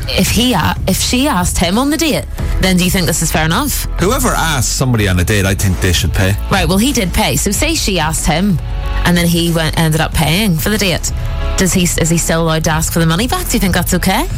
if she asked him on the date, then do you think this is fair enough? Whoever asks somebody on a date, I think they should pay. Right, well, he did pay. So say she asked him and then he ended up paying for the date. Is he still allowed to ask for the money back? Do you think that's okay?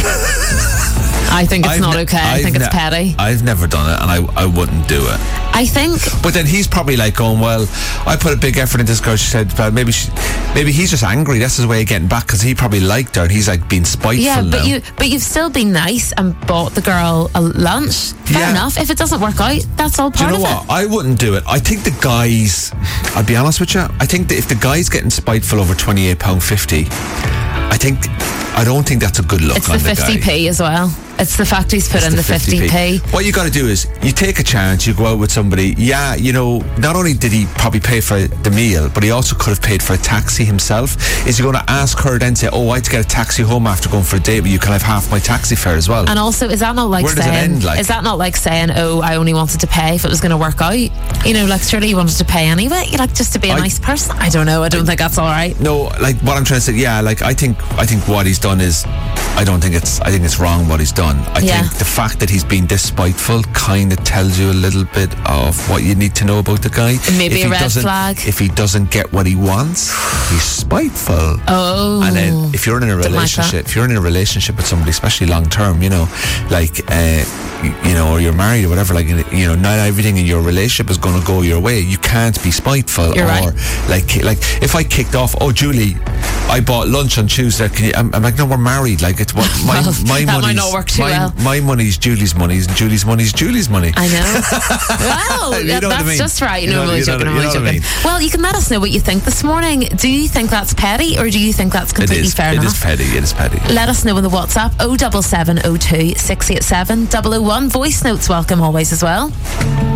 I think it's not okay. I think it's petty. I've never done it, and I wouldn't do it. I think. But then he's probably like going, well, I put a big effort into this girl. She said, but maybe he's just angry. That's his way of getting back, because he probably liked her, and he's like being spiteful. Yeah, but now. you've still been nice and bought the girl a lunch. Fair enough. If it doesn't work out, that's all part of it. Do you know what? I wouldn't do it. I think the guys. I'll be honest with you. I think that if the guy's getting spiteful over £28.50, I don't think that's a good look. It's the 50p as well. It's the fact he's put in the 50p. What you got to do is you take a chance, you go out with somebody. Yeah, you know, not only did he probably pay for the meal, but he also could have paid for a taxi himself. Is he going to ask her then, say, oh, I had to get a taxi home after going for a date, but you can have half my taxi fare as well? And also, is that not like where does it end, like? Is that not like saying, oh, I only wanted to pay if it was going to work out? You know, like, surely you wanted to pay anyway. You like just to be a nice person. I don't know. I don't think that's all right. No, like what I'm trying to say, yeah, like I think what he's done is, I think it's wrong what he's done. I think the fact that he's been this spiteful kind of tells you a little bit of what you need to know about the guy. Maybe a red flag. If he doesn't get what he wants, he's spiteful. Oh. And then if you're in a relationship, with somebody, especially long term, you know, like you know, or you're married or whatever, like, you know, not everything in your relationship is going to go your way. You can't be spiteful. You're right. like if I kicked off, oh, Julie, I bought lunch on Tuesday. I'm like, no, we're married. Like, it's what my money. That might not work too well. My money's Julie's money, and Julie's money's Julie's money. I know. Well, you know that's what I mean? just right. No, I'm only joking. I mean? Well, you can let us know what you think this morning. Do you think that's petty, or do you think that's completely fair enough? It is petty. Let us know in the WhatsApp 07702 687 001. Voice notes welcome always as well.